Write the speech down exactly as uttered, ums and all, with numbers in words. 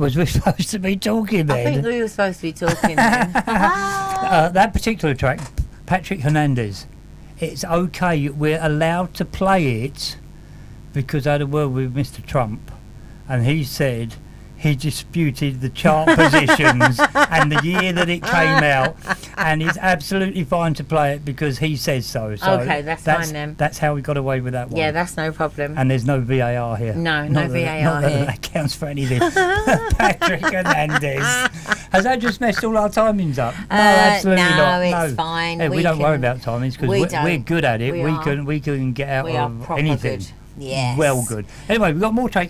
Was we supposed to be talking then? I think we were supposed to be talking then. uh, that particular track, Patrick Hernandez, it's okay, we're allowed to play it because I had a word with Mister Trump and he said he disputed the chart positions and the year that it came out, and it's absolutely fine to play it because he says so. So okay, that's, that's fine then. That's how we got away with that one. Yeah, that's no problem. And there's no V A R here. No, no not V A R that, not here. That, that counts for anything. Patrick Hernandez. Has that just messed all our timings up? No, Uh, absolutely no, not. it's no, fine. Yeah, we, We don't worry can- about timings because we we're, don't. we're good at it. We We, are. can we can get out We are of proper anything. good. Yes. Well good. Anyway, we've got more takes.